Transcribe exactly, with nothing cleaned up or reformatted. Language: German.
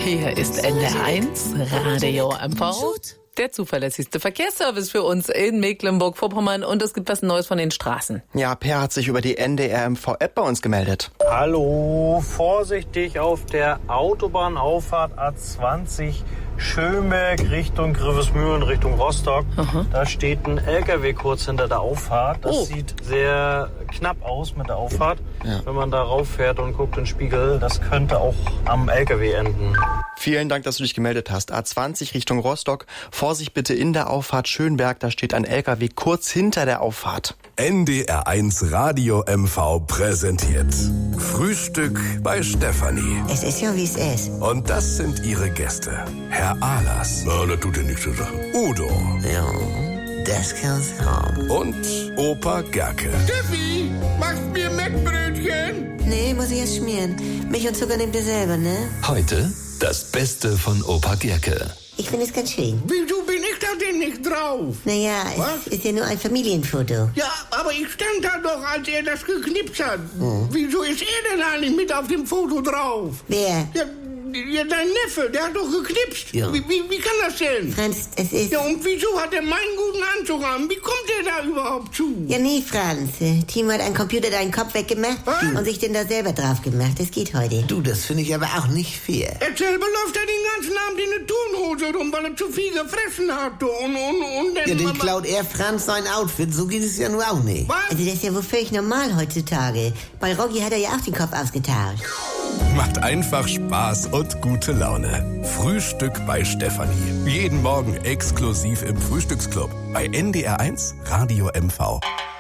Hier ist N D R eins Radio M V. Der zuverlässigste Verkehrsservice für uns in Mecklenburg-Vorpommern. Und es gibt was Neues von den Straßen. Ja, Per hat sich über die N D R M V-App bei uns gemeldet. Hallo, vorsichtig auf der Autobahnauffahrt A zwanzig Schönberg Richtung Grevesmühlen, Richtung Rostock. Aha. Da steht ein L K W kurz hinter der Auffahrt. Das oh. sieht sehr knapp aus mit der Auffahrt. Ja. Wenn man da rauffährt und guckt in den Spiegel, das könnte auch am L K W enden. Vielen Dank, dass du dich gemeldet hast. A zwanzig Richtung Rostock. Vorsicht bitte in der Auffahrt Schönberg. Da steht ein L K W kurz hinter der Auffahrt. N D R eins Radio M V präsentiert Frühstück bei Stefanie. Es ist ja, wie es ist. Und das sind ihre Gäste. Herr Ahlers. Na, das tut ja nichts zur Sache. Udo. Ja, das kann's haben. Und Opa Gerke. Steffi, machst mir Mettbrötchen? Nee, muss ich erst schmieren. Milch und Zucker nehmt ihr selber, ne? Heute das Beste von Opa Gerke. Ich finde es ganz schön. Wieso bin ich da denn nicht drauf? Naja, es ist ja nur ein Familienfoto. Ja, aber ich stand da doch, als er das geknipst hat. Hm. Wieso ist er denn eigentlich mit auf dem Foto drauf? Wer? Ja, ja, dein Neffe, der hat doch geknipst. Ja. Wie, wie, wie kann das denn? Franz, es ist... Ja, und wieso hat er meinen guten Anzug an? Wie kommt er da überhaupt zu? Ja, nee, Franz. Timo hat einen Computer deinen Kopf weggemacht Was? und sich den da selber drauf gemacht. Das geht heute. Du, das finde ich aber auch nicht fair. Er selber läuft ja den ganzen Abend in der Turnhose rum, weil er zu viel gefressen hat. Und, und, und dann ja, den klaut er Franz sein Outfit. So geht es ja nur auch nicht. Was? Also das ist ja wohl völlig normal heutzutage. Bei Rocky hat er ja auch den Kopf ausgetauscht. Macht einfach Spaß und gute Laune. Frühstück bei Stefanie. Jeden Morgen exklusiv im Frühstücksclub bei N D R eins Radio M V.